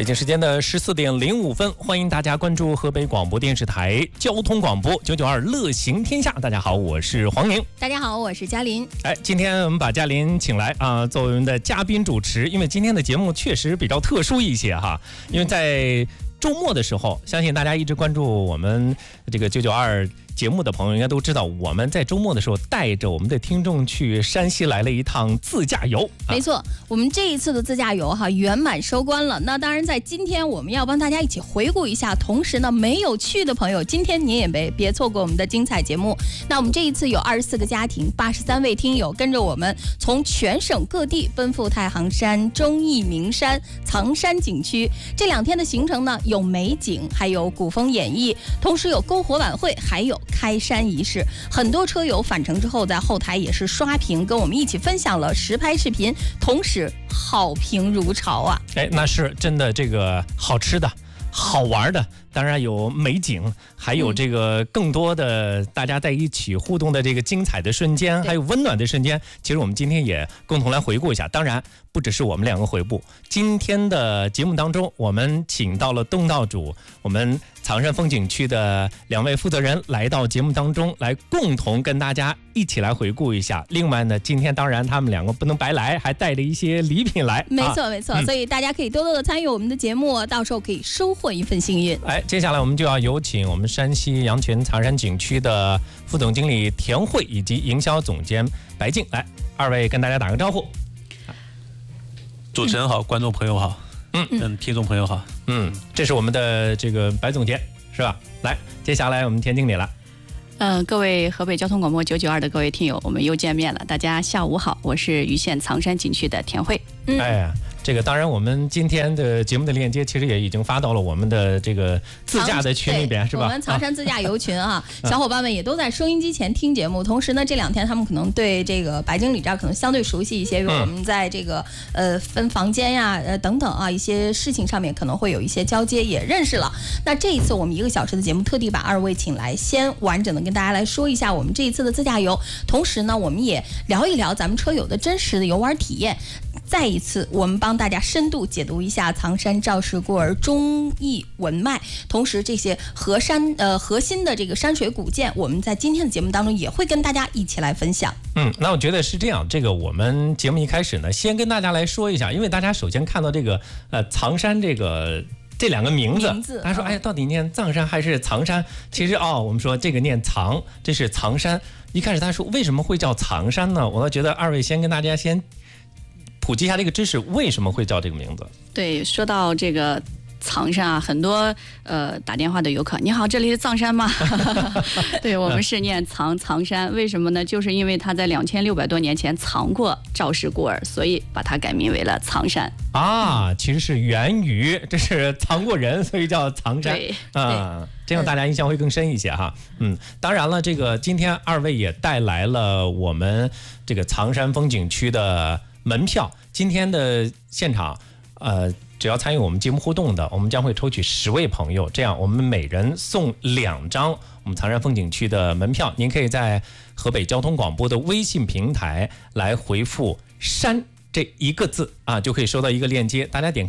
北京时间的14:05，欢迎大家关注河北广播电视台交通广播992乐行天下。大家好，我是黄宁。 大家好，我是嘉林。 今天我们把嘉林请来作为我们的嘉宾主持，因为今天的节目确实比较特殊一些哈，因为在周末的时候，相信大家一直关注我们这个992节目的朋友应该都知道，我们在周末的时候带着我们的听众去山西来了一趟自驾游。 没错，我们这一次的自驾游圆满收官了。那当然在今天我们要帮大家一起回顾一下，同时呢没有去的朋友，今天您也别错过我们的精彩节目。那我们这一次有24个家庭，83位听友跟着我们从全省各地奔赴太行山、忠义名山、藏山景区。这2天的行程呢，有美景，还有古风演绎，同时有篝火晚会，还有开山仪式。很多车友返程之后在后台也是刷屏，跟我们一起分享了实拍视频，同时好评如潮啊！ 那是真的，这个好吃的、好玩的，当然有美景，还有这个更多的大家在一起互动的这个精彩的瞬间，还有温暖的瞬间。其实我们今天也共同来回顾一下。当然，不只是我们2个回顾，今天的节目当中，我们请到了东道主，我们藏山风景区的2位负责人来到节目当中，来共同跟大家一起来回顾一下。另外呢，今天当然他们2个不能白来，还带了一些礼品来。 没错没错，所以大家可以多多的参与我们的节目，到时候可以收获一份幸运。 接下来我们就要有请我们山西阳泉藏山景区的副总经理田慧以及营销总监白静，来2位跟大家打个招呼。 主持人好，观众朋友好，听众朋友好， 这是我们的这个白总监是吧？来，接下来我们田经理了。 各位河北交通广播992的各位听友，我们又见面了，大家下午好，我是盂县藏山景区的田慧。 这个当然我们今天的节目的链接其实也已经发到了我们的这个自驾的群里边，是吧？ 我们藏山自驾游群小伙伴们也都在收音机前听节目，同时呢这2天他们可能对这个白经理这儿可能相对熟悉一些，因为我们在这个分房间呀等等一些事情上面可能会有一些交接，也认识了。那这一次我们1个小时的节目特地把2位请来，先完整的跟大家来说一下我们这一次的自驾游，同时呢我们也聊一聊咱们车友的真实的游玩体验。再一次我们帮大家深度解读一下藏山赵氏孤儿忠义文脉，同时这些核心的这个山水古建，我们在今天的节目当中也会跟大家一起来分享。 那我觉得是这样，这个我们节目一开始呢，先跟大家来说一下，因为大家首先看到这个藏山这2个名字，大家说到底念藏山还是藏山？其实我们说这个念藏，这是藏山。一开始他说为什么会叫藏山呢？我觉得2位先跟大家先普及一下这个知识，为什么会叫这个名字？ 对，说到这个藏山很多打电话的游客，你好，这里是藏山吗？对，我们是念藏山，为什么呢？就是因为他在2600多年前藏过赵氏孤儿，所以把它改名为了藏山其实是源于这是藏过人，所以叫藏山。 对这样大家印象会更深一些哈。当然了，这个今天2位也带来了我们这个藏山风景区的门票。今天的现场只要参与我们节目互动的，我们将会抽取10位朋友，这样我们每人送2张我们藏山风景区的门票。您可以在河北交通广播的微信平台来回复山这1个字就可以收到一个链接，大家点